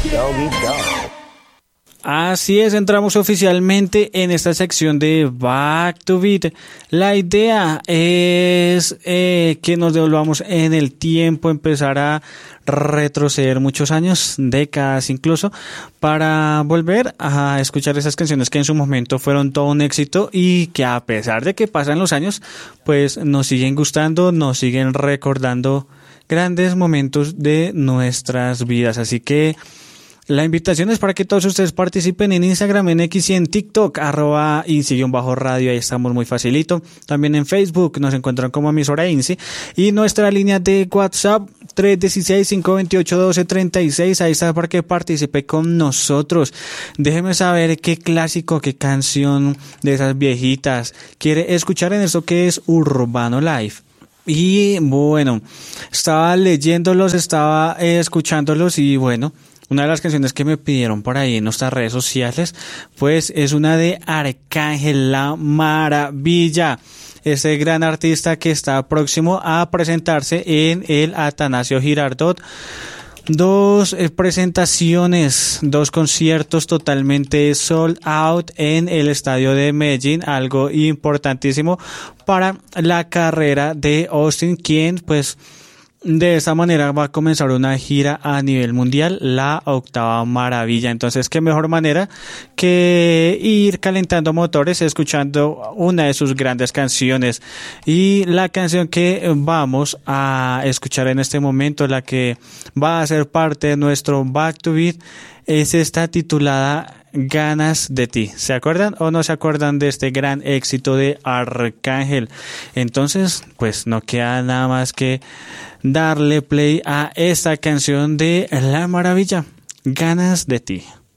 Doggy Dog. Así es, entramos oficialmente en esta sección de Back to Beat. La idea es que nos devolvamos en el tiempo, empezar a retroceder muchos años, décadas incluso, para volver a escuchar esas canciones que en su momento fueron todo un éxito y que a pesar de que pasan los años, pues nos siguen gustando, nos siguen recordando grandes momentos de nuestras vidas. Así que la invitación es para que todos ustedes participen en Instagram, en X y en TikTok, @INSI_radio, ahí estamos muy facilito. También en Facebook nos encuentran como emisora INSI. Y nuestra línea de WhatsApp, 316-528-1236, ahí está para que participe con nosotros. Déjeme saber qué clásico, qué canción de esas viejitas quiere escuchar en esto que es Urbano Live. Y bueno, estaba leyéndolos, estaba escuchándolos y bueno, una de las canciones que me pidieron por ahí en nuestras redes sociales, pues es una de Arcángel, La Maravilla. Ese gran artista que está próximo a presentarse en el Atanasio Girardot. Dos presentaciones, dos conciertos totalmente sold out en el estadio de Medellín, algo importantísimo para la carrera de Austin, quien pues de esta manera va a comenzar una gira a nivel mundial, la octava maravilla. Entonces, qué mejor manera que ir calentando motores escuchando una de sus grandes canciones. Y la canción que vamos a escuchar en este momento, la que va a ser parte de nuestro Back to Beat, es esta titulada Ganas de ti. ¿Se acuerdan o no se acuerdan de este gran éxito de Arcángel? Entonces, pues no queda nada más que darle play a esta canción de La Maravilla, Ganas de ti.